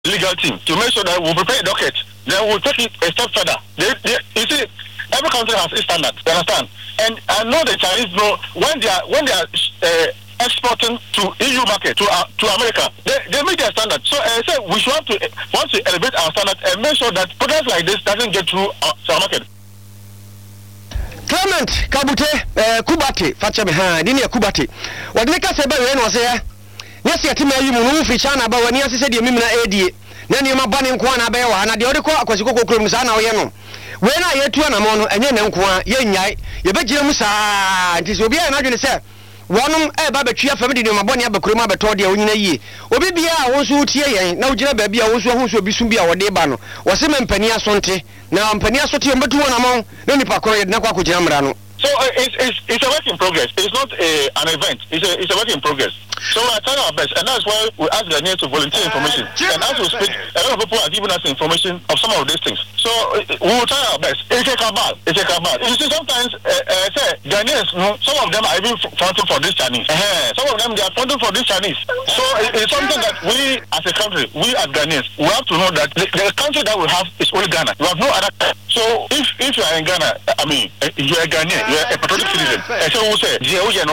legal team to make sure that we prepare a docket. Then we'll take it a step further. You see, every country has its standard. You understand? And I know the Chinese know when they are exporting to EU market to America, they meet their standard. So I said we should want to elevate our standard and make sure that products like this doesn't get through our market. Clement Kabute Kubate Fachame ha dini ya Kubate wadeka sebe we no se ya nyesi atima yi mu no fi China ba wani asese de mimna edie na ni ma bane nko na be wa na de ode ko akwasiko kokrom sa na oye no we na ye tuwa na mo no enye ne nko a ye nyai ye begire mu sa nti so obi ya na dwene se wonum ba betwa fam de ma bone abakrom abeto de onyina yie obi bia a won so tie yen na ugire ba bia won so hu so bisum bia wode ba no wo se mempani asonte na mpani asote mbetu wona mo na nipa koro ye na kwa kugina mra no. So it's a work in progress. It's not an event. It's a work in progress. So we're trying our best, and that's why we ask Ghanaians to volunteer information. And as we speak, a lot of people are giving us information of some of these things. So we will try our best. It's a cabal. You see, sometimes Ghanaians, some of them are even fronting for this Chinese. Some of them, they are fronting for this Chinese. So it's something that we, as a country, we as Ghanaians, we have to know that the country that we have is only Ghana. We have no other. So if you are in Ghana, I mean, you are a Ghanaian, you are a patriotic citizen. So we say,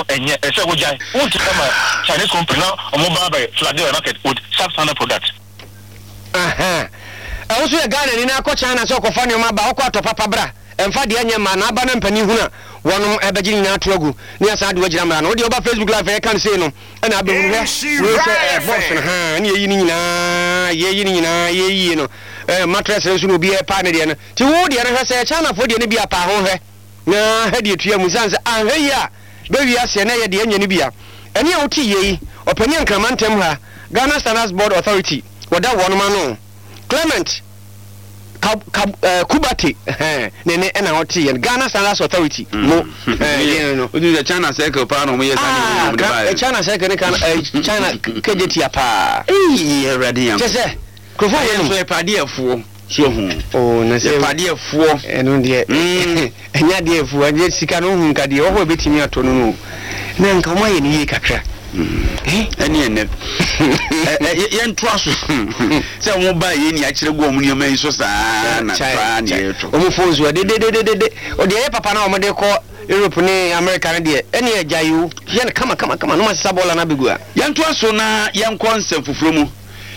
Chinese company now mobile by Fladewa market with sub-standard products. Also a Ghana in a China so kofani ma ba okwa to papa bra emfa de anya ma na aba na mpani hu na wonum ebegini na atogu ni asa de wajira mra no de oba Facebook live e kan say no na abewu we say boss na ni yeyi ni no mattress so no bi e pa ne de no ti wo de na say China fo de ne bi apa ho hwe na ha de tua mu sanse ahwe ya be wi ase na ye de anya ni bia eni a wuti yeyi opani ankramantem ha Ghana Standards Board Authority wada wonuma no Clement Kubate nene ena hoti yen Ghana Standards Authority no no the China cycle pa no me yesa China cycle ne kan China KJT apa ready yam say krofo yen so pade afuo so hu oh na say pade afuo eno de enya de afuo anya sika no hu nkade wo ho betimi ato no no na nka mo ye ni kakra eni ene yen twaso se wo ba ye ni akire go omu ni o so saa na fa ni eto o mu fonzo de o de ye papa na o mo de ko Europe ni America na de eni ajayu yen kama no ma sisa bola na begua yen twaso na yen konsem fufuro mu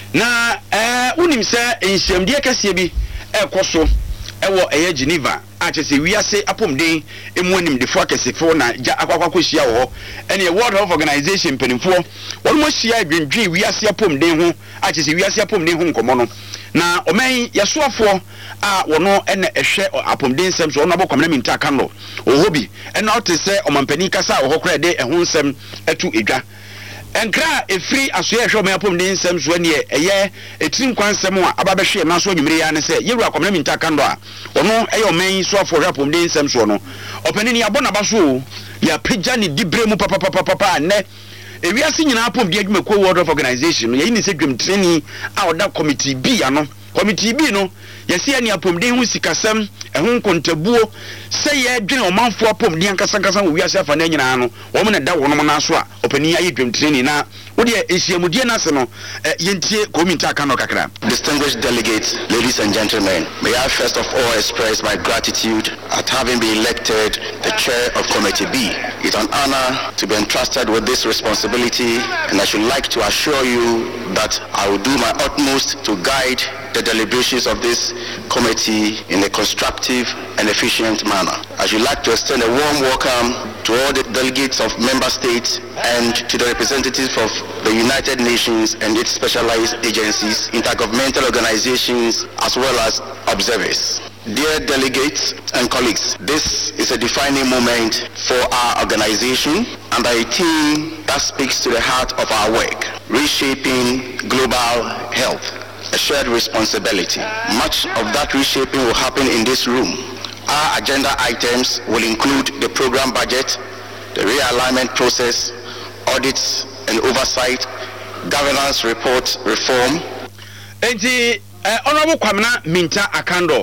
na unim se enhyemde kase bi ekoso ewo eye Geneva achese wiase apomden emu anim de fo akesefo na ja akwakwahia wo ene World Health Organization penimfo won mo hia adwendwe wiase apomden ho achese wiase apomden ho nkomo no na omen yasoafo a wono ene ehwe apomden sem so wono abokwamna minta kanlo ohobi ene otese omampani kasa ohokra de ehun nsem atu edwa enkra efri asoye hwe omen apomden nsem so ne eye etin kwansem a ababehwe na so nyumire ya ne se yeru akwamna minta kanlo a wono eye omen so afo hwe apomden nsem so no opani ni abona baso ya pejja ni dibre mu papa ne ewiase nyina apomden adwuma ko World Health Organization no ye ni se dwem training a oda committee B ano committee B no yesi ani apomden hu sikasem ehun kontabuo se ye dwene omanfo apomden ankasa wo wiase afa na nyina no wo me na da wonom na so a opani aye dwem training na wo de ehyiamudie na se no yentie committee aka no kakra. Distinguished delegates, ladies and gentlemen, may I first of all express my gratitude at having been elected the chair of Committee B. It's an honor to be entrusted with this responsibility, and I should like to assure you that I will do my utmost to guide the deliberations of this committee in a constructive and efficient manner. I should like to extend a warm welcome to all the delegates of member states and to the representatives of the United Nations and its specialized agencies, intergovernmental organizations, as well as observers. Dear delegates and colleagues, this is a defining moment for our organization and a team that speaks to the heart of our work, reshaping global health. A shared responsibility. Much of that reshaping will happen in this room. Our agenda items will include the program budget, the realignment process, audits and oversight, governance report reform. Honorable Kwamna Minta Akando,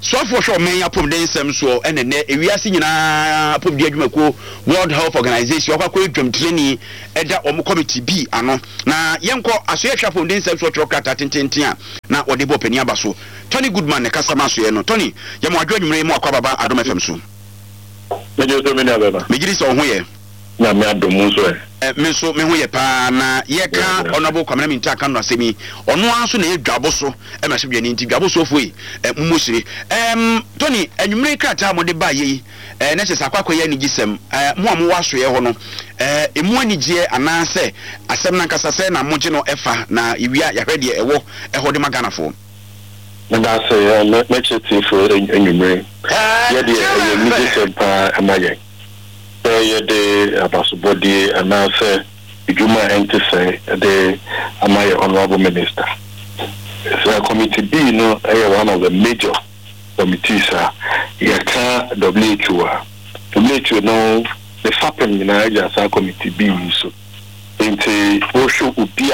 so for sure men apomden nsem so ene ne ewiase nyina apomdi adwumako World Health Organization akwa dwam training eda om committee B ano na yenko asoye hwa apomden nsem so trokata tententen a na ode bo pani aba so Tony Goodman ne kasama so ye no Tony yemo adwumre mu akwa baba Adom FM so mejo to me na baba megiri so ho ye na me adomu so me so me ho ye pa na ye ka honorable kwamena minta kan no asemi ono anso na edwabo so e ma hwede ni nti dwabo so foi mmosire Tony anwumre krata mo de ba ye na chesa kwakwa ye ni gisem mo amu waso ye ho no emu anigye anase asem na nkasa se na moje no efa na iwia ya hwede ewo ehode magana fo na say me cheti for anwumre ye de ye ni gisem pa amaye the Abasubodi and now say Juma say the Amaya Honorable Minister. So Committee B, one of the major committees. Yaka WHO. WHO no the FAPEM in Nigeria Committee B. So into Osho Upia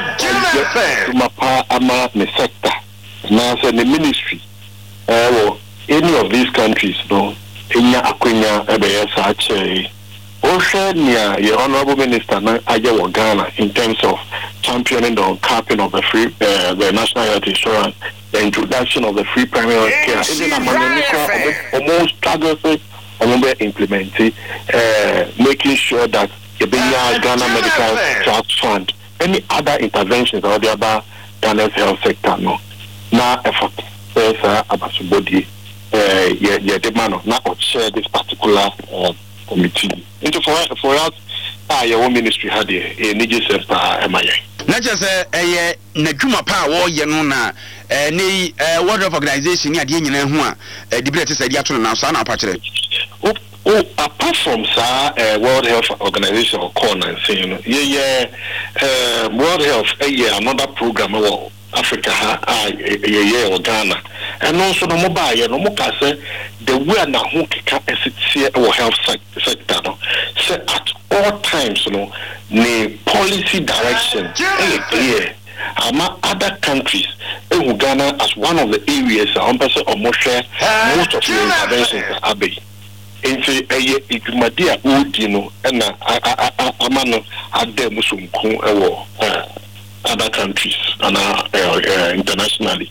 Mapa Ama the sector. Now say the ministry. Any of these countries, Inya Akwenya Ebeye Sache Oceania, your Honorable Minister Aja Ghana in terms of championing the uncapping of the National Health Insurance, the introduction of the free primary health care, even almost struggles implementing, making sure that the Ghana Medical Trust Fund, any other interventions or the other Ghana's health sector, now effort Abasubodi. Not share this particular committee. Into for us, your ministry had a Niger Center MIA. Not just a Najuma Power, Yanuna, any World Health Organization, Yadina Hua, debate said Yatun now, Sana Patre. Apart from World Health Organization or corner and saying, World Health, another program. Africa or Ghana and also no mobile no mukase the way na ho keka esetie or health sector no say at all times ne policy direction clear ama other countries Ghana as one of the areas on person or most of the interventions abe into ijumadi odi no na amano ade musumku other countries and internationally.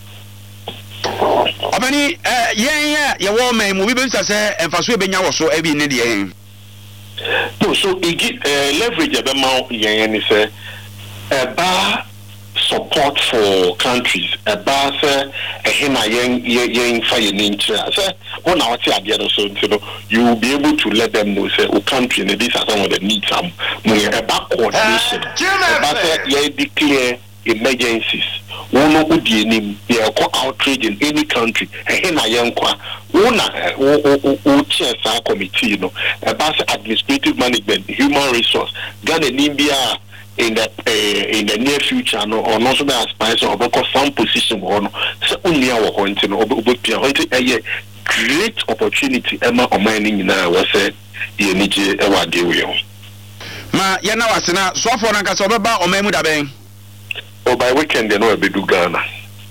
Abani ya woman mu bi say emfaso ebenya wo so ebi ne de no so leverage abema yen ni say ba support for countries ba say ehina yen fa yen ntia say one out here so you will be able to let them know say o country and these are some of the needs about coordination about say declare emergencies one udi enim outrage in any country ehina yen kwa una chair committee about administrative management human resource Ghana Nimbia in the near future or also the aspires or some position or so only our hunting or a great opportunity Emma or mining in our say you need a deal. Ma yana wasina so for na kasa obeba o memu da ben o by weekend no be do Ghana.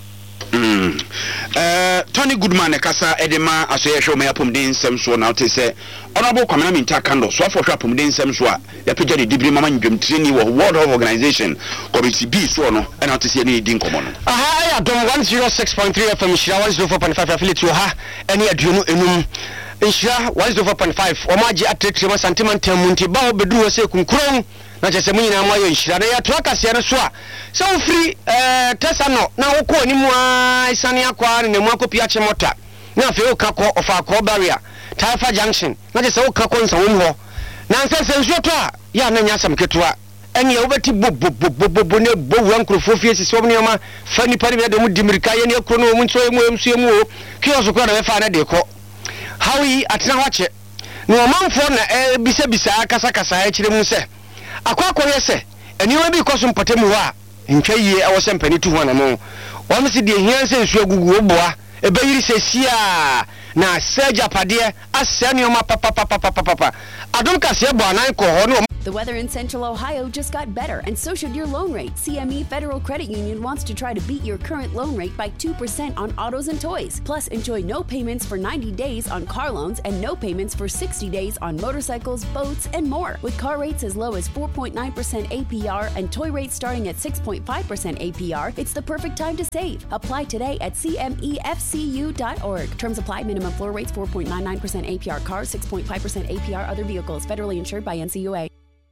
Tony Goodman kasa edema asoye hwe apom den nsem so na ote se honorable kwamena minta kando so afọ hwe apom den nsem so a ya pegya de dibri mama ndwom training wo World Health Organization committee B so no na ote se ne din komo no aha ya dom 106.3 FM shira 104.5 affiliate yo ha ene aduonu enum nshira 104.5 omaji atretre santiman temunti ba obedu se kunkron na chese munyina amayo nshira na ya toka se no so a so free tesa no na woko ni mu isane akwa ne mu akopia chemota na afi okakọ ofa akọ barrier Taifa Junction na chese okakọ nsa wo ho na nsense nsuo to a ya na nyasam ketua ene ya wobeti bobo ne bowu ankrofo fie sisi obne ma fa nipa ne de mu dimirika ye ne akro no mu nso emu emsu emu o kioso ko na be fa na de ko hawi atena wache no manfo na bisa kasa e kire mu se akwa yese eniwa bi koso mpatemu wa ntwaye awose mpani tu ho na no won se de hia se nsu agugu oboa ebe yiri se sia na seja padie asenioma papa adom kase bo anan ko ho no. The weather in Central Ohio just got better, and so should your loan rate. CME Federal Credit Union wants to try to beat your current loan rate by 2% on autos and toys. Plus, enjoy no payments for 90 days on car loans and no payments for 60 days on motorcycles, boats, and more. With car rates as low as 4.9% APR and toy rates starting at 6.5% APR, it's the perfect time to save. Apply today at cmefcu.org. Terms apply. Minimum floor rates 4.99% APR cars, 6.5% APR other vehicles. Federally insured by NCUA.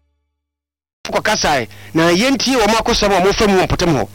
Kwa kasai na yenti o makosam o mofam wo potem ho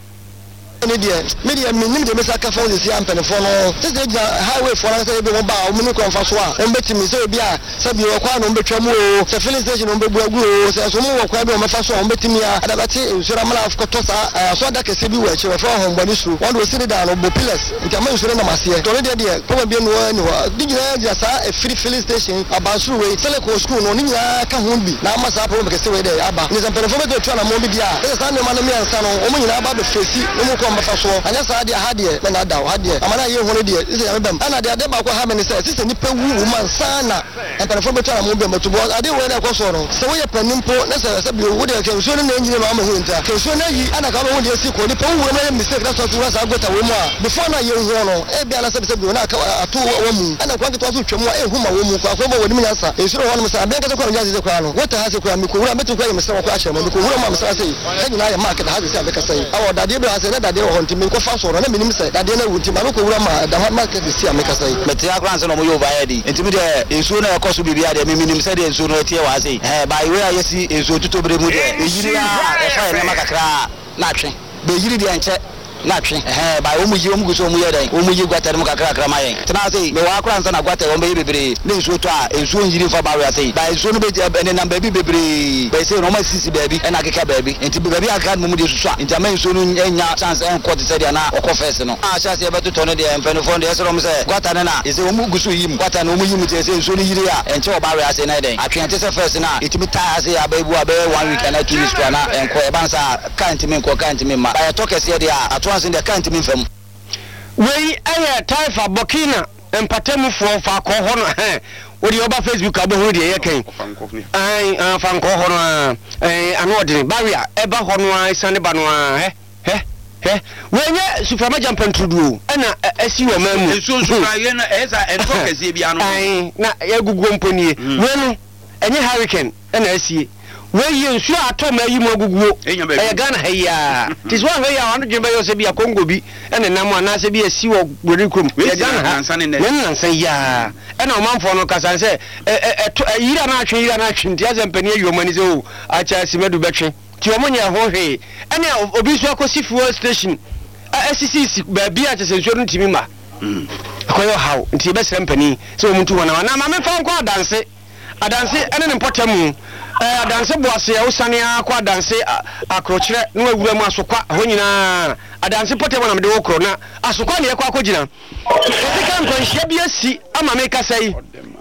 media minim de mesa ka fon de sia mpenefo no se de highway for na se be mo ba o munu kon fa so a o betimi se bi a se bi o kwa no betwa mu o se filling station o bebu agu o se so mo wo kwa bi o mefa so o betimi a adabati insura mala of kotosa so da ke se bi we che we fa ho mbani su won do siri da no bo pillars nti ama insura na masie to de de ko bi no ani ho digina ja sa a free filling station abasu we teleco school no ni ya ka ho bi na amasa po be ke se we de aba ni se mpenefo be to na mo bi dia e sa ne ma no mi ansa no o mo nyina aba be fesi no mo mafaso anya sa de hadie me na dawo hadie amana ye hono de ise ya bem ana de ba ko ha me ne se ise ni pewu wu man sana emperefo beto na mo be matubo ade we na ko so no se we ye panimpo na se bi wo de ke so na enjine ma hu nta ke so na yi ana ka wo de si ko ni pewu na ye mistake na so tu sa gota we mu a before na ye hu no e bia na se bi na ka ato wo mu ana kwa to so twemu a e hu ma wo mu kwa ko bo wo ni nya sa e suro ho no sa be ka ko nya se kwa no wota ha se kwa mi ko wura metu kwa ye mse ko a she mo ko wura ma mse se e nyina ye market ha se be ka sai awo dade be ha se na dade honti me ko fa so na minim se dade na wuti ma ko wura ma da market se am ka sai meti akran se no mo yo ba ya di enti mi de ensuo na ko so bibia de me minim se de ensuo no tie wa sei ba iwe ayesi ensuo tutobre mu de eyiri a e fa ne makakra na atwe be yiri de enche na atwe ba o mu yi o mu guso mu ye den o mu yi gwata mu kakra ma yen tena sei me wa akran se na gwata o be bebre na ensuo to a ensuo yiri fa ba wa sei ba ensuo no be ne na baby bebre be sei no ma sisi baby e na keka baby enti baby aka mu de susu a enti ama ensuo no nya chance en ko de se de na o ko first no a sha se be to to no de empenfo de se ro mu se gwata ne na e se o mu guso yi mu gwata no mu yi mu te se ensuo no yiri a enche o ba wa sei na den atwe enti se first na etimi ta ase ya baby a be 1 week na 2 weeks na enko e ban sa kan enti men ko kan enti men ma ba to kese de a ato de can't mean from we aye taifa Burkina empatemu fa ko ho no wo di oba Facebook abo ho di ye kan ai fa ko ho no ano de barrier e ba ho no isane ba no wenye suframa jampantrudu na asi wo mamu so sufra ye na esa enko kese bia no ai na ye gugu mponie wenu enye hurricane na asi we ye nsu atoma yi mo guguo e Ghana haya tis one we ya wanu jemba yo se bia Congo bi ene nam ana se bia si wo gborikum e Ghana nansan ya ena o manfo no kasan se yira na atwe ntia ze mpani ayomani se o acha simedu betwe ti o monya ho hwe ene obi so akosi fuel station SCC ba bia che se nsu no ntimi ma akoyo hawo nti be se mpani se o muntu wona na ma me fa nko adanse ene ne potamu adanse boase ya usane akwa adanse akrochire no awura mu asokwa ho nyina adanse potamu na mede wo kro na asokwa ne yakwa akogina osika nkwanhia bi asi ama me kasa yi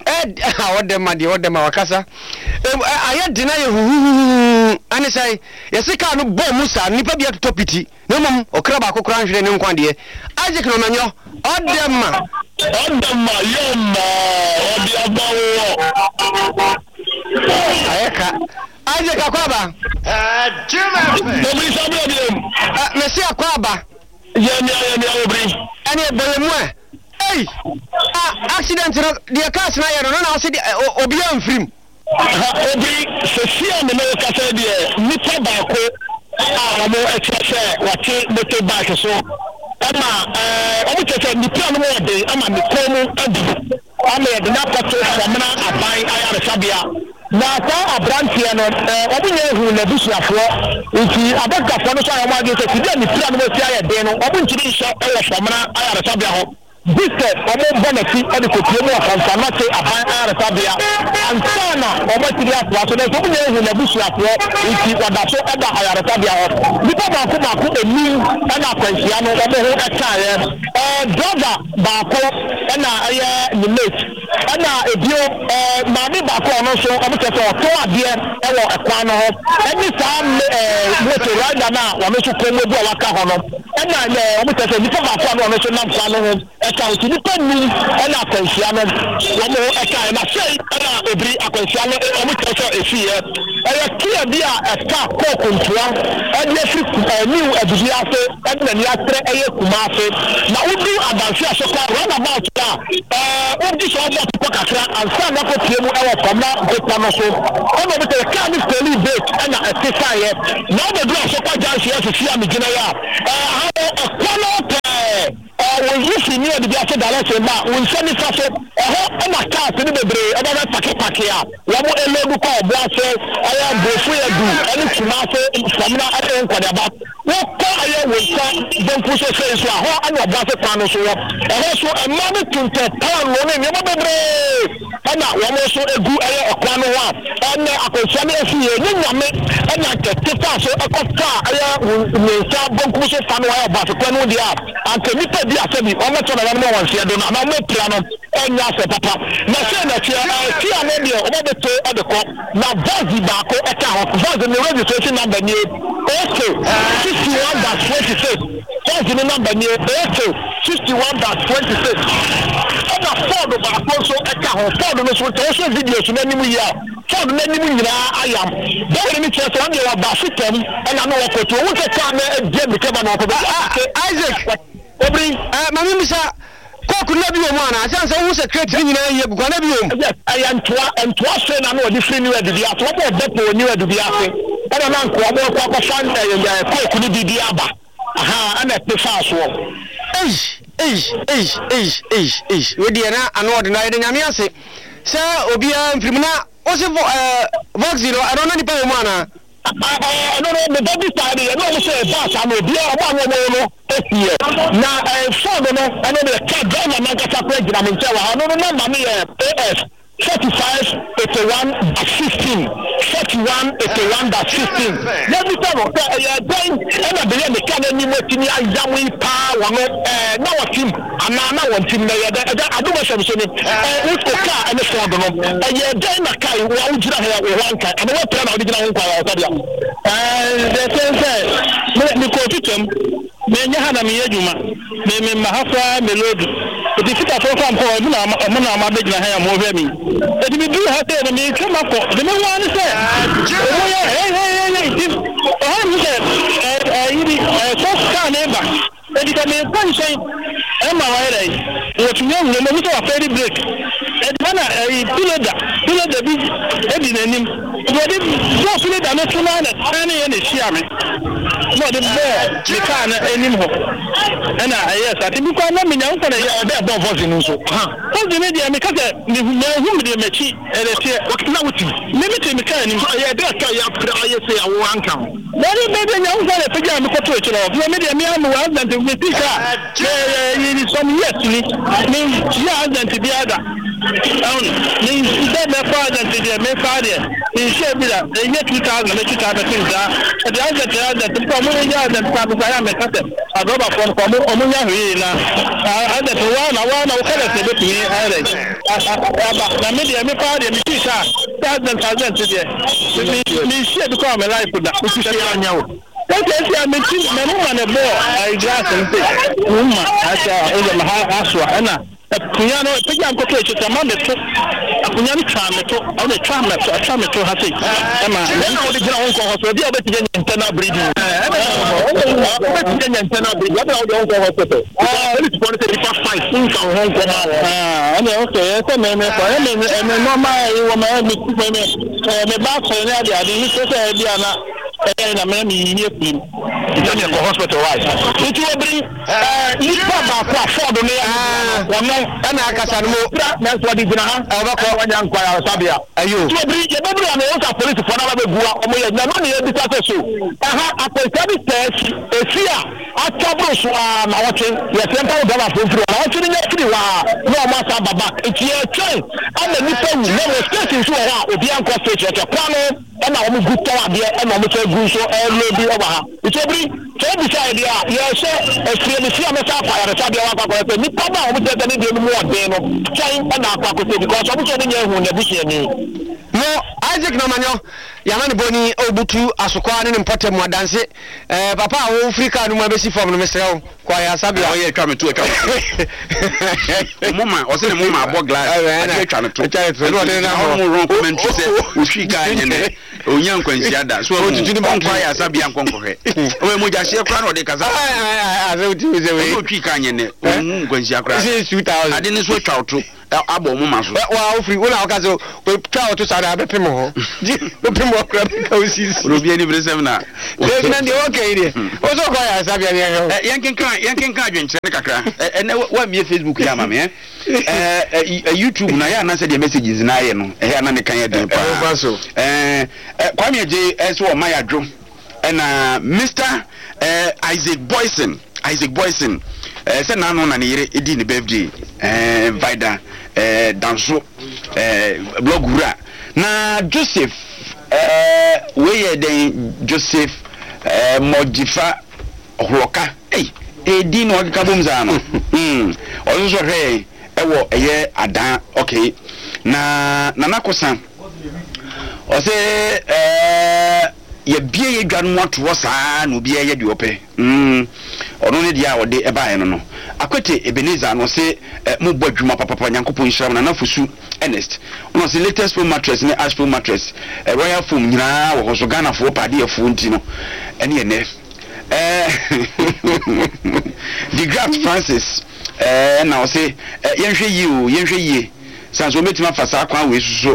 odema wakasa ayedina ye hu ani sai yesika no bom musa nipa bia topiti na mom okra ba kokra nhwere ne nkwande Isaac no manyo odema yoma odi abawo ayeka Isaac akwaba obri sabia mesi akwaba yemi obri ani boyemu hey accident no the cars na yero na o se obi amfrim obri sosia me no kasa de nipa ba ko mo etese wate motorbike so ama omo tese nipa no mo de ama me komu adu ama de na pato famna aban ayare sabia na kwa abrantie no obunya ehu na busuafo nti abakafo no so ayo ma de se de nipa no mo ti aye de no obunchiri so e famna ayare sabia ho This omo bonati e ko tie mu afanfa na te aban aretabia ansana omo tiri afwa so na so bunye ehu na busuafo nti wada so eda ayaretabia ho nipa ba ko emi na kwanhia no omo ho eka ye driver ba ko na aye ni mate ɛna ebio maame baako ɔno nso ɔmo kyerɛ sɛ ɔtɔ adeɛ ɛwɔ ɛkwan no ho ɛne saa motor rider na wɔn nso kɔn mu ebu a waka hɔ no ɛna ɔmo kyerɛ sɛ nipa baako a ɔno nso nam kwan no ho ɛka nti nipa num ɛna akwanhyia no wɔn ɛka ɛna sɛn ɛna ebiri akwanhyia no ɔmo kyerɛ sɛ esi yɛ ɛyɛ kia bi a ɛka kɔɔko ntoa ɛde efiri new adubi ase ɛde na ni atrɛ ɛyɛ kuma ase na wodi adansi asokwa runabout a wodi sɛ ɔbɔ pipɔ kakra ansa na kɔ tie mu ɛwɔ kɔma bepɔ no so ɔmo bi tɛ kaa ne steli bait ɛna ɛte saayɛ na ɔbɛduru asokwa gyansi ɛsisi a megyina yɛ a ahamo ɛkɔ no pɛɛ wɔn yi fi new adubi ase direction ba wɔn nsa nifa so ɛhɔ ɛna cars ne bebree ɛbɛbɛ pake a wɔn ɛlɛgu kɔ ɔbo ase ɛyɛ bofu yɛ du ɛne kuma ase samina ɛyɛ nkɔdaba wɔkɔ ɛyɛ wɔn nsa bonku so sɛ nso a hɔ ɛna ɔbo ase kwan no so wɔ ɛhɔ so ɛmma ne tuntun pan wɔn ne nneɛma bebree ɛna wɔn nso egu ɛyɛ ɛkwan no hɔ a ɛna akɔnhyia no esi yɛ ne nyame ɛna kɛse fa so ɛkɔ fa ɛyɛ wɔn nsa bonku so fa no ɛyɛ ɔbo ase kwan no deɛ a anka nipa bi asɛbi wɔn mɛtɔ na wɔn wɔn nsia do na wɔn mɛpira no ɛnya asɛ papa na sɛ na kyerɛ tia no deɛ wɔn bɛtɔ ɛde kɔ na vazi baako ɛka hɔ vazi ne registration number nie okay 61-26 vazi ne number nie okay 61-26 ɛna ford baako nso ɛka hɔ ford no so tɛ wɔsɔ video so n'anim yi a ford n'anim nyinaa ayam dɔwɔre ne kyerɛ sɛ wɔn deɛ wɔba sitam ɛna no wɔkɔto wɔn kɛ kaa na ɛdiɛ mikɛba na wɔkɔ Isaac obri mami misa koku na bi wo mu ana asan se wo secretary nyina ye gugwa na bi wo mu aya ntoa se na no odi free new adubi ato wo bepo new adubi ase ana na nko abo kwa fan koku ni bibi aba aha ana pe fa so we di na ano ordinary de nyame ase se obi a mfrim na wo se vox zero I don't know ni pa wo mu ana no the body side you know say boss am obi a omo anwo no here na phone no and the car driver na kasa president am nche wa no number me AS 45-81-16 41-81-16 every time then and I believe the can any more tini ayamu pa wono na watim ana wantim na ye I do myself so ni we ko car and phone no ye then na kai wa ujira he we wan kai and we plan na ujira ho kwa wa sadia the sense me ko tutem me nya hana me adwuma me mahafa melody the fit of from ko na ma be gina ha ya mo hwe mi edi mi du ha te na me kama ko de me wan se o ya hey o mi se yidi so scan eba edi ka me pension e ma wa ere wo tunye wo me mi so aferi break edi na pilada bi edi na nim wo di so pilada no tuna na tani ye na hia me no de bo mi ka na enim ho na yes ati bi kwa na me nyan ko na ye be bo voice no so so de me dia me ka se ni hu me de mechi ele tie na wuti me te me ka ni ye de ka ya pra ye se ya wo anka bari me de nyan ko na pe ja me ko to chiro me de me am wa na de me tika ye some yes ni ya agent bi ada ni de me fa agent de me fa de ni she bi da ye 2000 me 2000 da de agent ko mo ya agent ka ba ya me ka se adoba ko mo mo nya hwe na agent wa na o kala se be tumi ayre aba na me de me fa de me tika agent de ni she bi ko me life da o ti she anya o That's a meeting, Mamma, and a boy, I grass and say, Uma, I saw my Aswa, Anna, a piano, piano, a mamma, a piano tram, on the tram, a tram to Hattie, Emma, then all the ground calls for the other antenna breeding. Antenna breeding, what are the old hospital? It's one of the first 5 things on Hong Kong. Okay, so many for him, and normal woman, the back for the other, the Diana. Na me mi ni epim ntanya ko hospital wise nti we bring nipa ba kwa Ford no wono na akasa no na so di gina ha e ba ko wanya nkwa ya sabia ayo nti we bring ye be bring na o police for na ba gua o mo ye na no ye bi ta so aha apolice bi test efia atabro so na wote ye tempa o gaba for free na wote ni free wa no ma sa baba nti ye train ana nipa wu na we station so wa obi anko station ke kwa no ɛna wɔn gu tɔn adeɛ ɛna wɔn sɛ gu so ɛlɛbi ɛwɔ ha nsobiri sɛ ebi sɛ ɛdeɛ a yɛhyɛ efiremisi a mɛsa akɔ ayaresabea wakɔ akɔ ɛsɛ nipa ba a wɔn sɛ ɛsɛ ne deɛ no mu ɔden no kyɛn ɛna akɔ akɔsɛ because wɔn sɛ ne nyɛ ehun na ebusuani. no Isaac Namanyo yamani boni obutu asokwa ne mpɔtɛ mu adanse papa a wo Africa no mu abesi form no mesrɛ kwa ya sabia o ye twa me to mama o se ne mama abo glass e twa me to no de na ho ron comment se o hwi ka nyene onya nkwansia da so o tutu ni ba kwa ya sabia nkonkohwe o mo ja hye kra no de kaza se uti me se we o hwi ka nyene o nkwansia kra 2000 ade ne so twa to abo mo maso wa ofri wona okazo we twa to sada abepem ho bepem ho kra ka osisi robi ani bresem na we na de okay de o so kwa ya sabia ne yankenka adwenkyere kakra ene wa mie Facebook ya ma me YouTube na ya na se de messages na ye no ya na ne kan ya den pa kwa me je so o maya dwo na Mr Isaac Boyson se na no na ne yere edi ne birthday Vida danso blogura na Joseph we den Joseph Mojifa Hloka edi no ka bom za no o so hwe ewo eye adan okay na nakosa o se ye bie ye dwan mo to saa no bie ye de ope ono ne dia ode eba eno no akwete Ebenezer no se mo bodwuma papa nyankopon hyiram na nafusu Ernest ono se latest foam mattress ne ash foam mattress royal foam nyina wo so Ghana fo pade e fo nti no ene ene the Graft Francis na o se yenhwe yi sanso metima fasa kwa we suso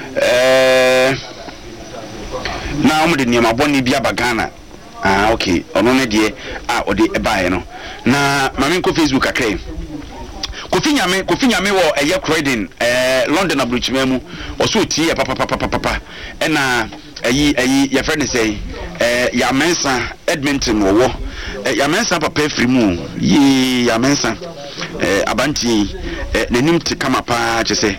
na omo de niam aboni bia bagana okay ono ne de ode ebae no na mame ko Facebook akrai Kofi nyame wo eye Croydon London abruchima mu o so tie papa na ayi ya friend say ya mensa Edmonton wo ya mensa papa free mu yi ya mensa abanti nanim te kama pa chese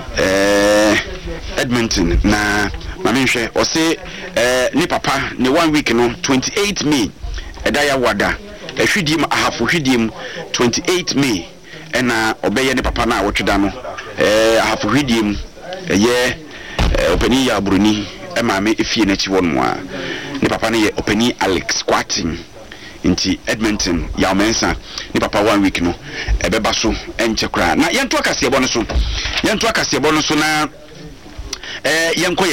Edmonton na mame hwe o se ni papa ni 1 week no 28 May edaya wada ehwidim ahafo hwidim 28 May ena obeye ni papa na wotweda no ahafo hwidim ye openi ya bruni mame efie na chi wonu a ni papa ne ye openi Alex Kwatin inti Edmonton ya mensa ni papa 1 week no ebeba so enche kra na yento akase ebo no so na yenko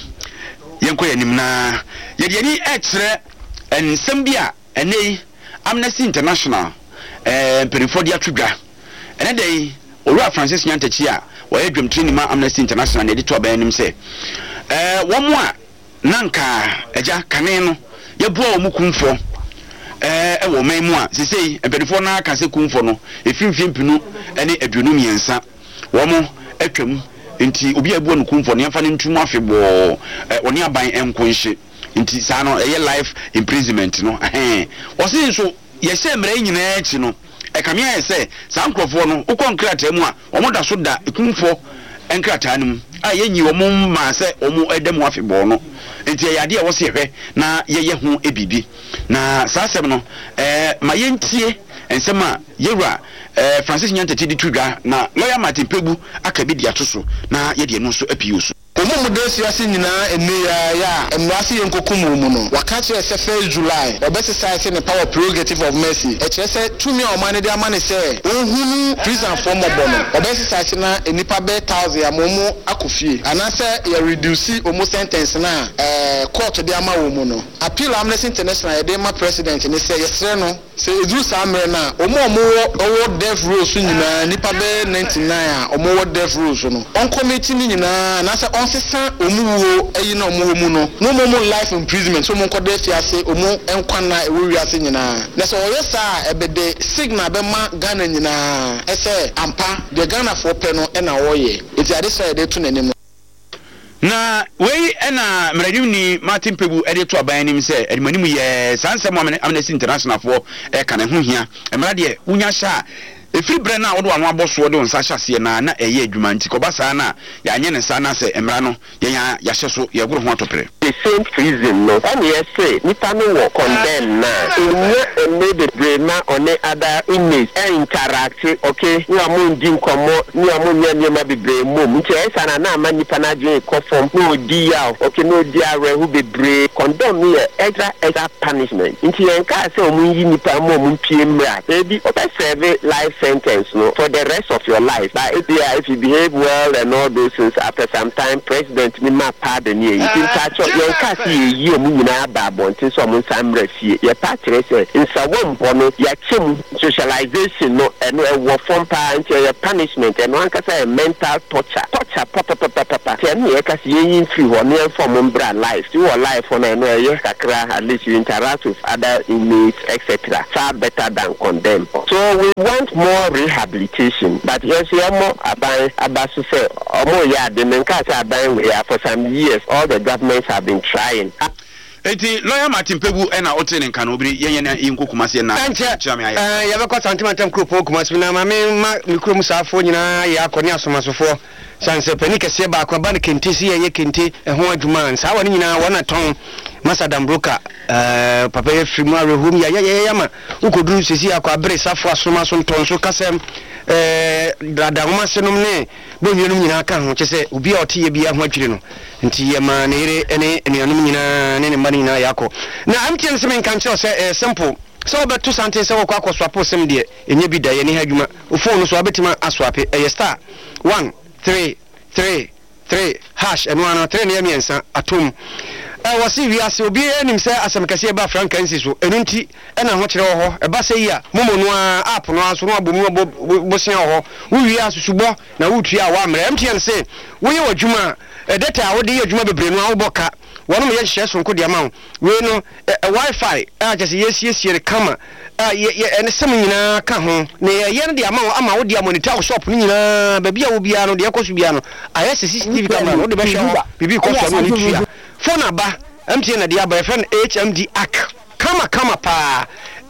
yanim na yedi extra ensem bia enei Amnesty International perifodi atwudwa ene dei Owura Francis Nyantachi a woyɛ dwamtiri ma Amnesty International na edito abayanim se wɔn a nanka agya kane no yɛboa wɔn kumfo ɛwɔ man mu a sesei perifo na ka se kumfo no efimfim pinu ene aduonu miensa wɔn atwam nti obi abuo no kumfo ne yɛfa ne ntumu afebɔ oni aban enkonhye nti saa no ɛyɛ life imprisonment no ɔse nso yɛhyɛ mmara nyinaa akyi no ɛkamea yɛ sɛ saa nkurɔfoɔ no wokɔ nkrataa mu a ɔmo da so da kumfo nkrataa no mu a yɛnyi ɔmo maa sɛ ɔmo ɛda mu afebɔ no nti ɛyɛ adeɛ a wɔse yɛhwɛ na yɛyɛ ho ebibi na saa asɛm no ma yɛntie ensem a yewura Francis Nyantachi di tudwa na lawyer Martin Pegu aka bi di atoso na ye de no so apio so omo modesi ase nyina enne ya emrase yenkokum mu no waka kire se 1 July obesisa ne power prerogative of mercy e kire se tumi o mane de amane se ohunu prison for mobo no obesisa na enipa be 1000 amomo akofie anase ye reduce omo sentence na court de ama wo mu no appeal Amnesty International ye de ma president ne se yesre no se edu samre na omo death row so nyina nipa be 99 a omo wo death row so no on committee ni nyina na se sesa omuwo eyi na omuwo mu no no mo life imprisonment so mo nkodo afiase omu enkwana ewo wiase nyina na so oyesa ebede signal be ma Ghana nyina ese ampa de Ghana for pe no na woye eti ade so ede to nanim na wei ena mradim ni Martin Pegu ede to aban nim se edmanim ye sansem Amnesty International for e kan ho hia emra de unya sha efiri bre na wodo anu aboso de onsa hyase na eye adwuma nti kobasa na ya anye ne sa na se emra no ya hye so ye goro ho atopere the same prison no and yes say nipa no wo condemn na enye the brain na on other image interact okay ni amundi nkomo ni amunya nyema bebre mom nti esa na ama nipa na dwen kofom no di ya okay no di are who bebre condemn me extra punishment nti enka say omunyi nipa mom mpie mra ebi oba serve life sentence no for the rest of your life but if you behave well and all those things after some time president me ma pardon you in touch your case yi omunyina ababontin so mo samra fie ye patre say insawom bono ya chem socialization no and we form pa until your punishment and one kasa mental torture papa tell me case yin free ho ne form mbra life your life on no ye kakra at least you interact with other inmates etc far better than condemn so we want more rehabilitation but yes you more abasu say omo ya de menka say aban we for some years all the governments have been trying. Eti lawyer Martin Pegu ena otene nka no obiri yenye na inko kumase na chiame aye ya bekọ santimentem kropo kumase na ma mikro musafo nyina ya akoni asomasofo sanse pani kese ba akwa ban kente si ye kente ho adwuma nsa woni nyina wona ton Masadam Broker papa ye frimu arehum ya ma ukoduru sesi akwa bere safo asomaso nton so kasem dada homa senom ne bonyenum nyina ka ho kyese obi a otiye bia ho adwire no nti ye ma ne ere ene enuanum nyina ne mani nyina yakọ na amtien se men kan che se simple so obeto sante se wokọ akọswapo sem de enye bi da ye ne hadwuma o phone so abetima aswape star 1 3 3 3 hash eno ano 3 ne yemiensa atom wasi wiase obi enim se asemkase ba frankansi so enunti ena ho kire ho eba se yi a momo no app no aso no abomu bosia ho wi asusubo na wutu a wa mre mtn se wo ye wadwuma data wo de ye adwuma bebre no awboka wono me ye hye sonko de ama we no wifi just yes kama ye ene sem nyina ka ho na ye ne de ama wo de monitor shop ni nyina ba bia wo bia no de ekoso bia no ayɛ CCTV camera wo de be hwe bibi koso no ni tua phone aba MTN na dia boy friend HMD AK kama pa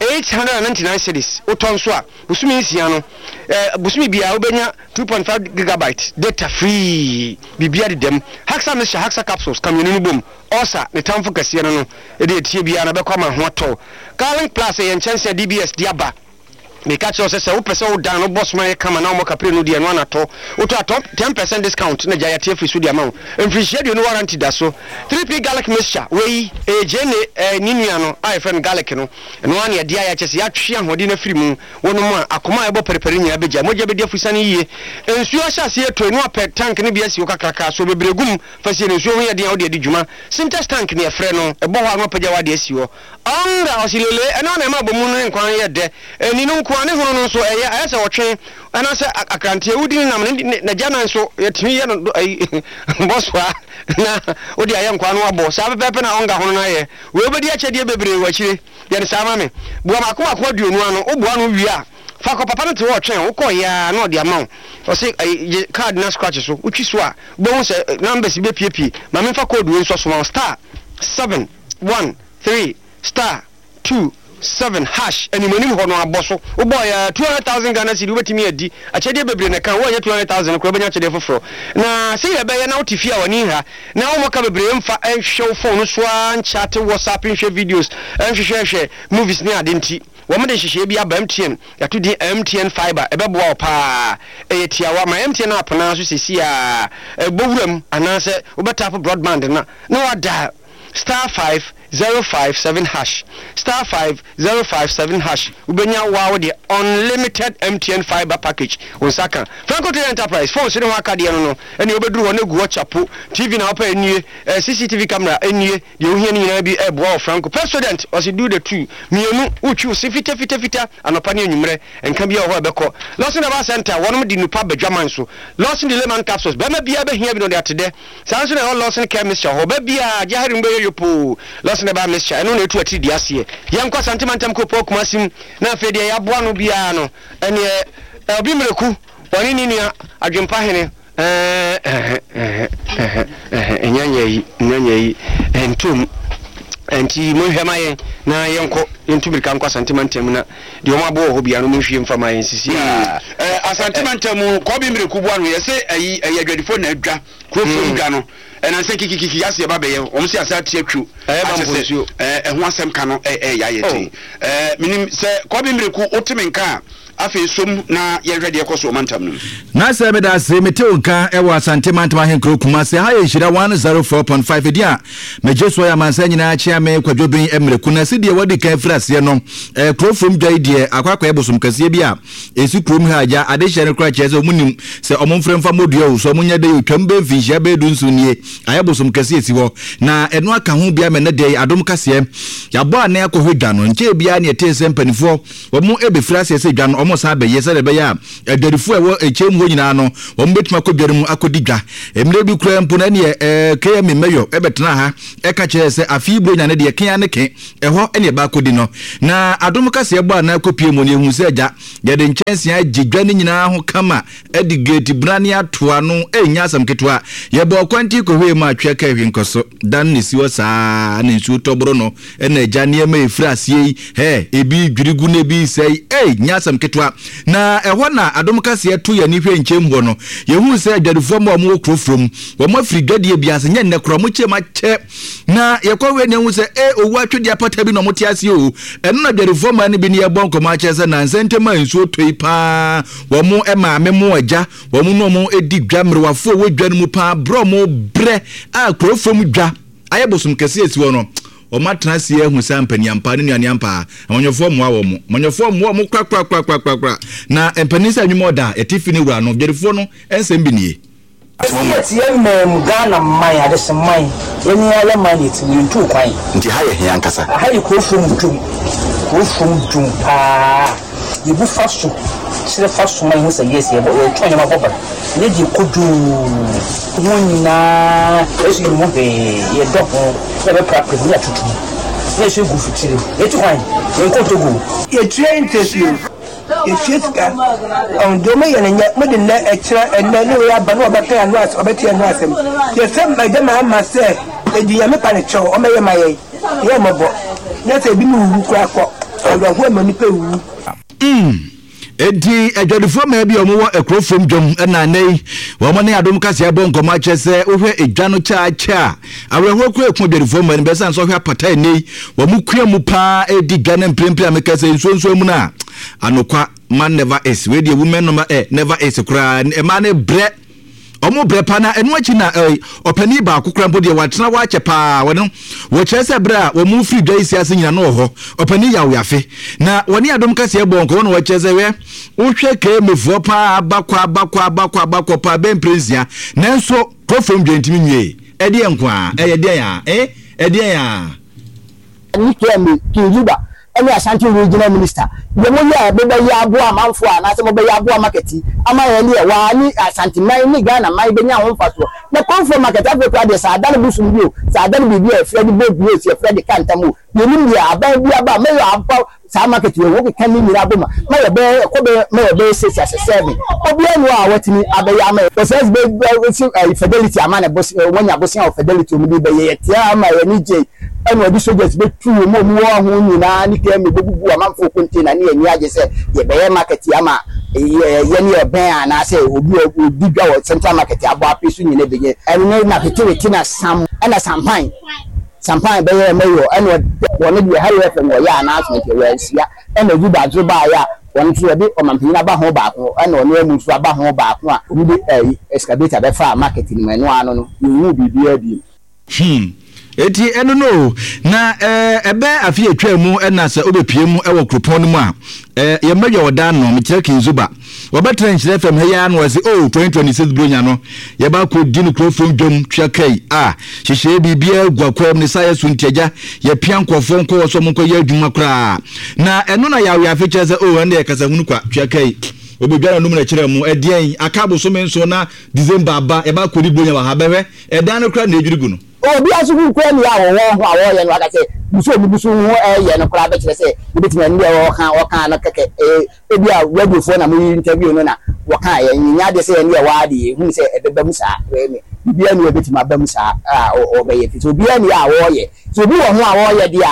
899 cedis uton so a busumi nsia no busumi bia obenya 2.5 gigabyte data free bibia de dem Haxa capsules kamyeni no bom osa ne tamfo kase no e de tie bia na be kwa ma ho to Carlink Plus ye nchance DBS diaba me catch us say upese wo dan no boss man kama na mo kapre no de no anato wo to 10% discount na jaya tie free so de ama mfrishie de no warranty da so 3P garlic mixture we ejene ninua no ai friend garlic no no ane dia ya chese ya twe ahode na free mu wono mu akoma ebo perepere nya beja moja be dia fusane yie ensuo hya se eto no apet tank ne bia si wo kakraka so bebregum fasie ne ensuo ho ye dia wo de adwuma sintex tank ne efre no ebo ho ano pagya wa de asi wo anga osilele ena na ma bomu no nkwan ye de eni no nkwan ne hono no so eye ayese wotwe ana se akrante udin nam na jana so yetimi ye no boswa na odi aye nkwan no abo sa pepe na onga hono na ye we obedi achede bebre wachire ye ne sama me bua makoma duonu ano oboa no wi a fako papa no te wo twen wo ya na odi ama o se card na scratch so utwi so a bo hu se numbers be pie ma me fa code we so so star 713 star 27 hash animanim ho no aboso wo boy 200,000 Ghana cedi wetimi adi achede bebre na kan wo ye 200,000 ko benya chede foforo na se ye be ye na otifia wani ha na wo moka bebre mfa enhwe phone so an chat WhatsApp enhwe videos enhwe movies ni adenti wo me de hihye bi aba MTN ya to di MTN fiber ebebo wa pa tiawa ma MTN app na so sesi a bowuram anase wo beta broadband na wada star 5057 hash star 5057 hash ubenya wow the unlimited MTN fiber package wonsaka Franco Trade Enterprise phone se no aka de no ene obeduru wona gu chapo TV na opa enie CCTV camera enie de ohia ni nyina bi ebo Franco president was do the two mienu uchu se fita anopa ne enwumre enka bia ho ebeko Losin Aba Center wonom di nupa badwaman so Losin the lemon capsules bema bia be hia bi no de atede sanso na Losin chemist ho ba bia jahari mbe yopo Losin Aba mixture eno na etu ati di ase yankwa santimentem ko pokumasim na afede ya boa no bia no ene obi mreku woni ni adwempa hene nyanya yi entum enti mo hwemaye na yenko yɛntumi ka nkɔ Asantemantam na deɛ ɔmo abɔ hɔ bia no mo hwie mfa ma yɛnsisi Asantemantam kɔbi mmereku bua no yɛsɛ ayi adwadifo na adwa kurofo dwa no ɛnansɛ kikikiki yɛase yɛba bɛyɛ ɔmo sɛ asa tie atwu ɛho asɛm ka no yɛayɛ menim sɛ kɔbi mmereku woteme nka afei som na yɛhwɛ deɛ kɔ so ɔmantam no na sɛ meda ase meteo nka ɛwɔ Asantemantam ahenkuro kuma se ha yɛ hyira 104.5 di a megye so ya mansa nyinaa kyea me kwadwobin mmereku na se deɛ wadi kan fira aseɛ no kurofom dwai deɛ akwakwa ɛbosom kaseɛ bi a esi kurom ha agya ade hyɛ no kora kyerɛ sɛ ɔmunim sɛ ɔmo mfrɛmfa modua wo so ɔmunya de yɛtwam bɛ mfinhyia bɛdu nso nie ayɛ bosom kaseɛ si hɔ na ɛno aka ho bia mɛ ne deɛ adom kaseɛ yɛabɔ ane akɔhwɛ dwa no nkyɛ bia ne ɛte sɛ mpanifoɔ ɔmo ɛbɛfira aseɛ sɛ dwa no ɔmo saa bɛyɛ sɛ bɛyɛ a adwadifo ɛwɔ ɛkyɛm hɔ nyinaa no ɔmo bɛtumi akɔdware mu akɔdi dwa mmerɛ bi kura mpo na neɛ KM Mayor ɛbɛtena ha ɛka kyerɛ sɛ afei bro nya ne deɛ kea ne ke ɛhɔ ɛne ɛba akɔdi no na adom kaseɛ bɔ ana akɔpie mu ne ɛhu sɛ agya yɛde nkyɛnse agye dwa no nyinaa ho kama ɛde gate brane atoa no ɛnya asɛm ketewa yɛbɔ kwanti kɔhwɛ mu atwɛ ka hwe nkɔ so dan ne si wɔ saa ne nsuo tɔboro no ɛna agya nneɛma ɛfiri aseɛ yi ebi dwirigu no ebi sɛi nya asɛm ketewa na ɛhɔ na adom kaseɛ to yɛ ne hwɛ nkyɛm hɔ no yɛhu sɛ adwadefoɔ ma ɔmo kurofrom wɔn afiri dwadie bi ase nyɛ nnɛ kora mo kyɛm akyɛ na yɛkɔhwɛ ne hu sɛ owu atwede apata bi na ɔmo te ase o ɛno na adwadefoɔ ma ne bi ne yɛbɔ nkɔmɔ akyɛ sɛ nansɛntɛm a nsuo tɔi paa wɔn maame mo agya wɔn no ɔmo edi dwa mmerewafo wɔ dwa no mu paa brɔ mo brɛ a kurofrom dwa ayɛ bosom kɛseɛ si wɔ no ɔma tena sie hu sɛ mpaniampa ne nuaneampa amanyɔfoɔ mmoa wɔ mo manyɔfoɔ mmoa mo krakrakrakrakra na mpani sɛ adwuma ɔda ɛtifi ne wura no dwadifoɔ no ɛnsɛm bi nie Tiye mem Ghana mai adese mai yeni ala mai ti ntu kwan nti ha ye hia nkasa ha ye kurofom dum pa yebu faso sire faso mai nsa yes ye bo twanya ma boba ne di kodu wonina esu mu be ye dopo ye be practice ya tutu ne se gu fitire ye tu kwan ye ko to gu ye train test Ifieska on doma yenenya modin na ekira enna ne ya ba no obeka ya no as obeti ya no asem ye sem ma dem ma se edi ya me pa ne cho o meye maye ye mobo na se bi mu wu kwa ko odo ho ma ni pe wu edi adwadifo ma bi omo wo ekrofom dwom na nei wo mo ne adom kase abon koma che se wo hwe edwa no cha aweho kro ekun adwadifo ma ni be san so hwe apata nei wo mu kua mu pa edi dwa na mprempre ameka se nso mu na anokwa man never is we the women number never is kra e ma ne bre omo bre pa na enu achi na opani ba akokra mpo de watena wa chepa wono wo chese bre a wo mu free dwa isi ase nyina no ho opani ya wo yafe na woni adom kase ebonko wono wo chese we wo hwe ka emefuo pa abakwa pa ben presia nanso profom dwentimi nwie ede enko a ede ya ede ya ni kemi kijuba any Ashanti regional minister the mo ya be ya abo amanfo a na se mo be ya abo market ama ya ni e wa ni Ashanti mai ni Ghana mai be nya ho faso na confirm market africa de sa dan busum bio sa dan bibi e Fred Bobu e Fred Kantamu ye ni ya aba bi aba me ya aba sa market we wo kan ni mira boma ma ya be ko be me ya be 6-7 obi anu a watini abaya ma process be fidelity amana boss wonya boss ya fidelity omi be ye tia ma ya ni je enu odi soldiers be tu mo wo ho nyina ni ke me bebubu amanfo container ni eni age se ye be market ama ye ni e ben ana se obi dwa wo central market abo apesu nyina be ye enu na petwe tina sam ana sampan be ye mayo enu woni de high FM wo ya announcement we sia enu du da ba ya won tu be o mampina ba ho ba ko enu onu emu su aba ho ba ko a obi de excavator be fa market ni menu ano no ni bibi adi eti eno no na ebe afie atwa mu na se obepie mu ewo kropon mu a ye meje oda no me kire kinzuba obetra nchire fam he ya no wase 2026 bronya no ye ba ko di no krofom dwom twa kai hihye bibia gwakwam ne saye suntiaja ye pia nkofo nko wo so mo ko ye adwuma kra na eno na ya afi kire se ende ye kasa hunu kwa twa kai obedwana no na kire mu edien akabo so menso na December aba ye ba ko di bronya wa ha bewe edan no kra na ejurigu no obi asuku kwa ni awo ho awo ye no aka se busu ho ye no kra be kire se bitima ni wo kan no keke ebi a radio phone na mo interview no na wo kan ye nya de se ni wa de hu se ebeba musa we me bibia ni bitima ba musa o be ye so bibia ni awo ye so bi wo ho awo ye de a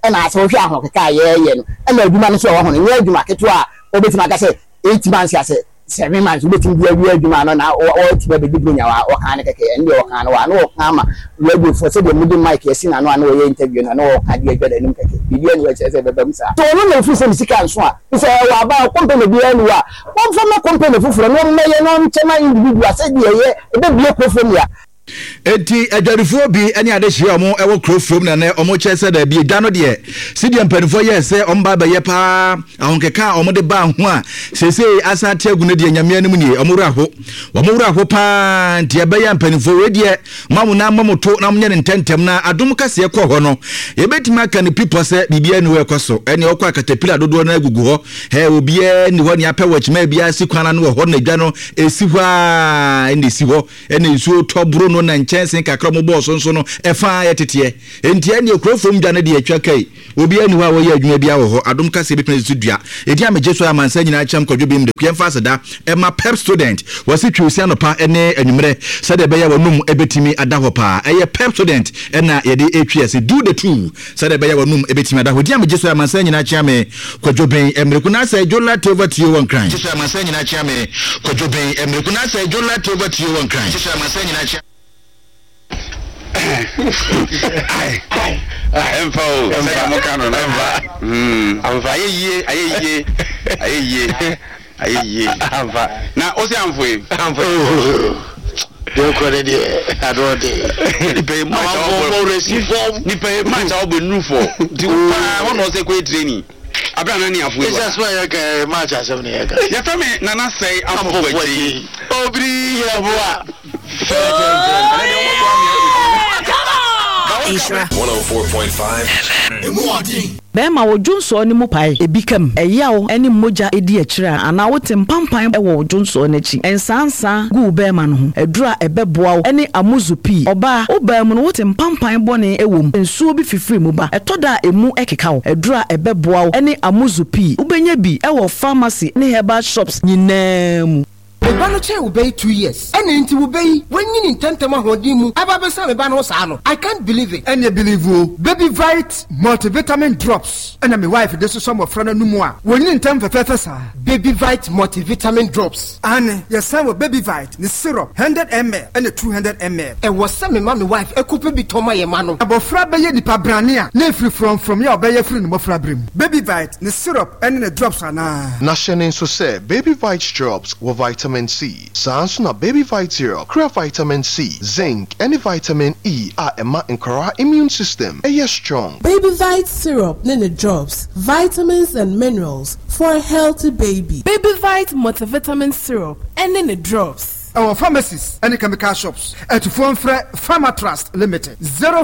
ɛna asɛ wohwɛ ahokeka yɛyɛ no ɛna adwuma no so wɔ ho no nyɛ adwuma ketewa a wobɛtumi aka sɛ 8 months ase 7 months wobɛtumi bi awie adwuma no na wɔtumi bɛdi bronya wa wɔka ne kɛkɛ ɛne deɛ wɔka no wa na wɔka ama radiofoɔ sɛdeɛ mode mic yɛsi na no a na wɔyɛ interview no na wɔka deɛ adwa d'anim kɛkɛ biribi ani wɔkyerɛ sɛ bɛbam saa so ɔno na ɛfiri sɛ ne sika nso a sɛ wɔaba company biara ni a wɔmfa ma company foforɔ na wɔmmɛyɛ no nkyɛma individual sɛdeɛ ɛyɛ ɛbɛbie kurofom ya enti adwarifoɔ bi ɛne adehyia ɔmo ɛwɔ kurofom na ne ɔmo kyerɛ sɛ da bi edwa no deɛ sidia mpanifo yɛ sɛ ɔmo ba bɛyɛ paa ahonkeka ɔmo de ba ho a sese asa te agu no deɛ nyame anim nie ɔmo wura ho paa nti ɛbɛyɛ mpanifo we deɛ mamu na mamoto na mnyɛ ne ntɛntɛm na adom kaseɛ kɔ hɔ no yɛbɛtumi aka ne pipo sɛ bibia ni wɔ ɛkɔ so ɛne ɔkɔ akatapila dodoɔ na agugu hɔ obiaa ni hɔ ne apɛ wɔkyima bia si kwana no wɔ hɔ na edwa no esi hɔ a ɛne esi hɔ ɛne nsuo tɔbro no na nkyɛnse kakra mo bɔɔ so nso no ɛfa yɛteteɛ enti ɛne kurofom dwa no de atwa kai obiaa ni hɔ a wɔyɛ adwuma bia wɔ hɔ adom kaseɛ bɛtumi so dua ɛdi amegye so amansa nyinaa kyɛm kɔdwo bim de kuyɛmfa aseda ɛma pep student wɔse twusi anopa ɛne anwummerɛ sɛdeɛ ɛbɛyɛ wɔnom ɛbɛtumi ada hɔ paa ɛyɛ pep student ɛna yɛde ɛtwi ɛsɛ do the two sɛdeɛ ɛbɛyɛ wɔnom ɛbɛtumi ada hɔ di amegye so amansa nyinaa kyɛme kɔdwo bɛn ɛmmerɛku na sɛ jola tova tio wɔn kran kyɛ amansa nyinaa kyɛme kɔdwo bɛn ɛmmerɛku na sɛ jola tova tio wɔn kran kyɛ amansa nyinaa kyɛme emfa o sɛ mo ka no na emfa amfa ayeye amfa na o se amfo e amfo de ko de adode ni pay match o receive form ni pay match o be nu for di pa won no se ko training abra na ni afo e just why you can match asem na ya ka ya fami na na say amfo kwachi obri ya boa Isra 104.5 FM. Bema wo Junso ni mu pai ebikam eyawo eni moja edi akira ana wote mpampan e wo Junso n'achi ensansa gu bema no ho edura ebeboa eni amuzupi oba obam no wote mpampan bone ewom ensuo bi fifiri mu ba etoda emu ekeka edura ebeboa eni amuzupi ubenya bi e wo pharmacy ni herbal shops nyinam Mebano che ubei 2 years. Ene inti ubei when you intentema hodimu. Ababesa mebano sano. I can't believe it. Ene believe you. Baby Vite multivitamin drops. Ene my wife this is some of friend numwa. When you intent for sa. Baby Vite multivitamin drops. Ane yes some Baby Vite the syrup 100 ml and 200 ml. E was some my wife e coupe bi toma ye mano. Abofra beye di pabrania. Na free from your beye free no mofra brim. Baby Vite the syrup and the drops ana. National so say Baby Vite drops with vitamin C. Sansuna Baby Vite Syrup, clear vitamin C, zinc, and vitamin E are a incora immune system. A strong. Baby Vite Syrup, Nene drops, vitamins and minerals for a healthy baby. Baby Vite multivitamin syrup and Nene drops. Our pharmacies and chemical shops at phone for Pharma Trust Limited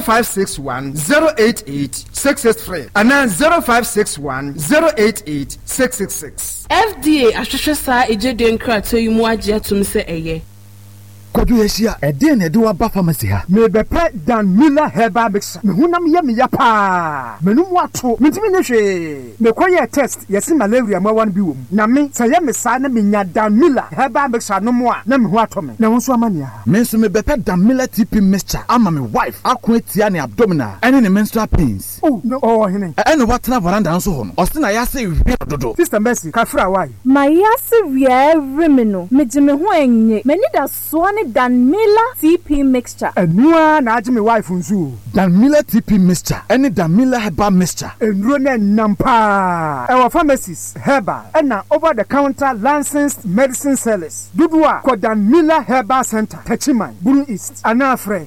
0561 088 683 and then 0561 088 666. FDA Ashashasa Ejeden Krato Yumuaji Tumse Eye. Kodu yesia ede na ede wa ba pharmacy ha me be pre Dan Miller herbal mixture me hunam ye me ya pa menum wato mentimi ne hwe me koye test yesi malaria ma wan bi wom na me say me sa na me nya Dan Miller herbal mixture no mo a na me ho ato me na ho so amane ha me so me be pre Dan Miller TP mixture ama me wife akwetia ne abdominal ene ne menstrual pains oh no oh hene ene watena veranda nso ho no osina ya se wi dodo sister Mercy ka fra why my ya se wi every no me je me ho enye me ni da so Dan Miller TP mixture. Enua na aje me wife nzu. Dan Miller TP mixture. Any Dan Miller herbal mixture. Enro na nampa. Our pharmacies herbal and over the counter licensed medicine sellers. Dudua ko Dan Miller Herbal Center. Techiman, Buru East. Anafre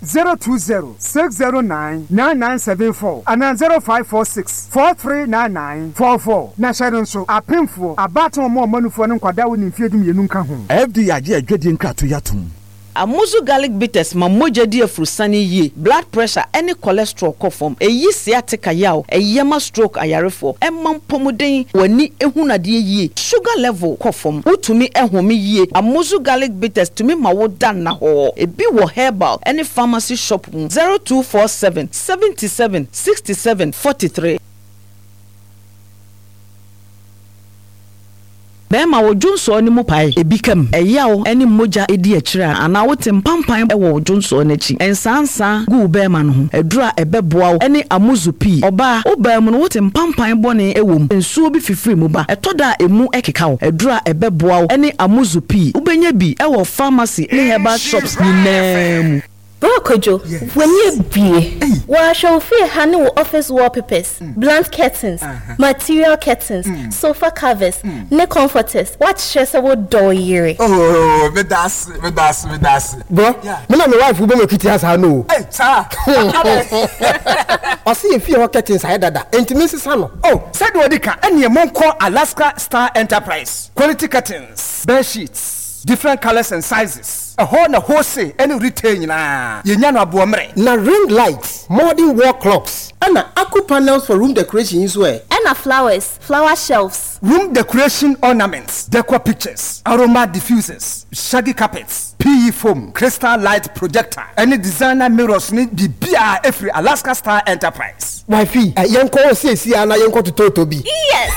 020-609-9974 and 0546-439944. Na sharon so apemfo abaton mo manufo no kwada wo ni fiedum yenu nka ho. FD age adwedi nkrato yatum. Amuzu garlic bitters ma moja di afrusani ye blood pressure any cholesterol kofom eyi sciatica yaw eyema stroke ayarefo emam pomuden wani ehunade ye sugar level kofom utumi ehome ye Amuzu garlic bitters tumi ma wo dan na ho ebi wo herbal any pharmacy shop 0247 77 67 43. bema wo dwonso ne mu pai ebikam eyawo ene moja edi akira ana wote mpampan ewo dwonso ne chi ensansa gu bema no ho edura ebeboa ene amuzupi oba obam no wote mpampan bone ewom ensuo bi fifiri mu ba etoda emu ekeka edura ebeboa ene amuzupi ubenya bi ewo pharmacy ne herbal shops ni nemu. Brokojo, when you be, wash your fear handle office wallpapers, blunt curtains, material curtains, sofa covers, neck comforters. What stress about door year? Oh, me das. Bro, me na my wife will be my kitty has no. Hey, sir. I see a few curtains I dada. Intimacy sano. Oh, said Wadika, and your mom call Alaska Star Enterprise. Quality curtains, bed sheets, different colors and sizes. A whole say any retain na yenyano abuamre na ring lights, modern wall clocks, and aqua panels for room decoration is where and flowers, flower shelves, room decoration ornaments, decor pictures, aroma diffusers, shaggy carpets, PE foam, crystal light projector, any designer mirrors need the BR every Alaska Star Enterprise. Wifey, yanko say si ana yanko to Totobi. Yes.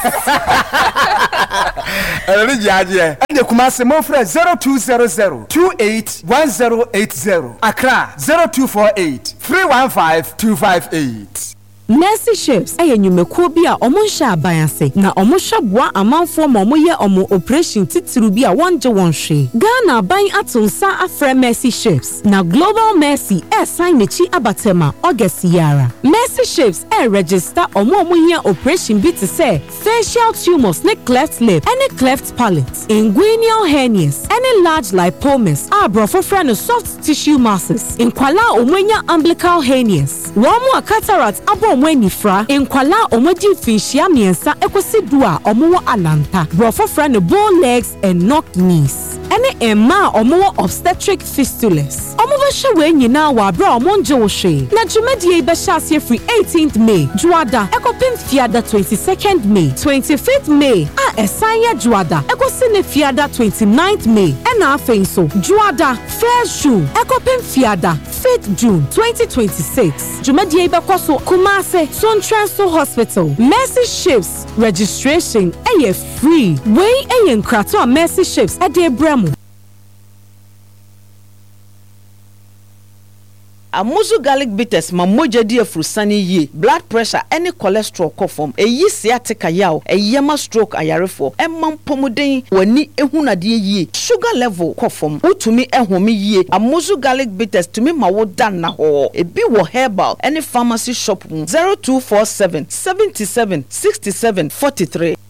And the Kumasi Mofre 0200 281080 Accra 0248 315 258. Mercy Ships nyumekuo bi a omo hya abanse na omo hweboa amanfo ma omo ye omo operation titiru bi a wonje wonhwe Ghana ban atonsa afre Mercy Ships na Global Mercy sign nechi abatema August yara Mercy Ships register omo ye operation bi to say facial tumors ne cleft lip any cleft palate inguinal hernias any large lipomas brofo friend soft tissue masses inkwala omwenya umbilical hernias womo cataract abo omweni fra enkwala omoji finhia miensa ekosidu a omowo alanta brofo fra ne bone legs and knocked knees ene emma omowo obstetric fistulas omowo hwe nyina wa bra omonje wo hwe na dwumadie be hye free 18th May juada ekopim fiada 22nd May 25th May esanya juada ekosine fiada 29th May ena afenso juada 1st June ekopim fiada 5th June 2026 dwumadie be koso kuma Suntransel Hospital Mercy Ships registration free way nkrato a Mercy Ships ade bremu Amuzu garlic bitters ma moja di afrusani yi blood pressure any cholesterol kofom eyi sciatica yaw eyema stroke ayarefo emam pomuden wani ehunade yi sugar level kofom utumi ehome yi Amuzu garlic bitters tumi ma wo dan na ho ebi wo herbal any pharmacy shop 0247 77 67 43